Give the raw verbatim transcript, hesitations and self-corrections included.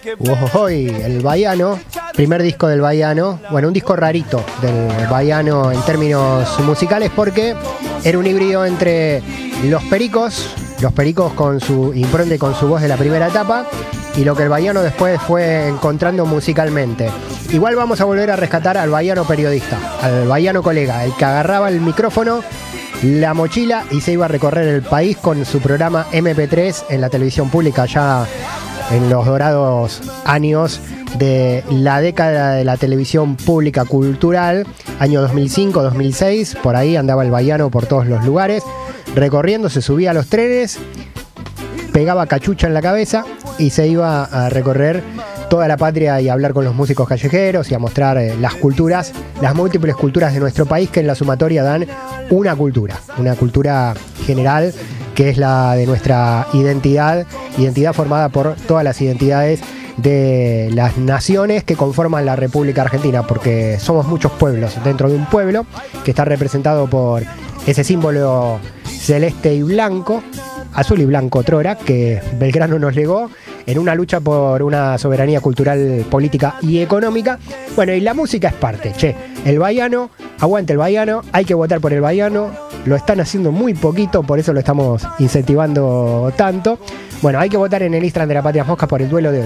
Uojojoy, el Baiano, primer disco del Baiano, bueno, un disco rarito del Baiano en términos musicales porque era un híbrido entre Los Pericos, Los Pericos con su impronta y con su voz de la primera etapa, y lo que el Baiano después fue encontrando musicalmente. Igual vamos a volver a rescatar al Baiano periodista, al Baiano colega, el que agarraba el micrófono, la mochila y se iba a recorrer el país con su programa eme pe tres en la televisión pública ya en los dorados años de la década de la televisión pública cultural, año dos mil cinco, dos mil seis, por ahí andaba el Baiano por todos los lugares, recorriendo, se subía a los trenes, pegaba cachucha en la cabeza y se iba a recorrer toda la patria y a hablar con los músicos callejeros y a mostrar eh, las culturas, las múltiples culturas de nuestro país que en la sumatoria dan una cultura, una cultura general que es la de nuestra identidad, identidad formada por todas las identidades de las naciones que conforman la República Argentina, porque somos muchos pueblos dentro de un pueblo que está representado por ese símbolo celeste y blanco, azul y blanco otrora, que Belgrano nos legó en una lucha por una soberanía cultural, política y económica. Bueno, y la música es parte, che. El Baiano, aguante el Baiano, hay que votar por el Baiano, lo están haciendo muy poquito, por eso lo estamos incentivando tanto. Bueno, hay que votar en el Instagram de La Patria Mosca por el duelo de hoy.